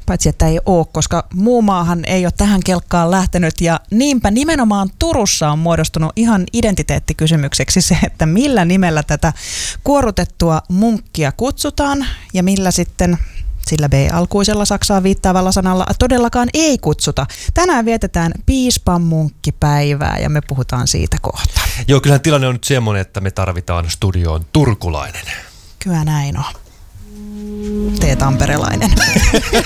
Paitsi että ei ole, koska muu maahan ei ole tähän kelkkaan lähtenyt ja niinpä nimenomaan Turussa on muodostunut ihan identiteettikysymykseksi se, että millä nimellä tätä kuorutettua munkkia kutsutaan ja millä sitten sillä B-alkuisella Saksaan viittaavalla sanalla todellakaan ei kutsuta. Tänään vietetään piispan munkkipäivää ja me puhutaan siitä kohta. Joo, kyllähän tilanne on nyt semmoinen, että me tarvitaan studioon turkulainen. Kyllä näin on. Tamperelainen.